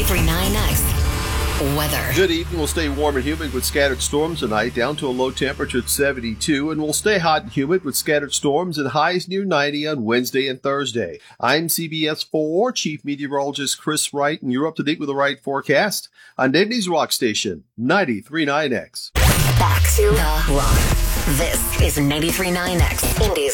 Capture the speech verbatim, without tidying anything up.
ninety-three point nine X weather. Good evening. We'll stay warm and humid with scattered storms tonight, down to a low temperature at seventy-two, and we'll stay hot and humid with scattered storms and highs near ninety on Wednesday and Thursday. I'm C B S four Chief Meteorologist Chris Wright, and you're up to date with the right forecast on Indy's Rock Station, ninety-three point nine X. Back to the rock. This is ninety-three point nine X, Indy's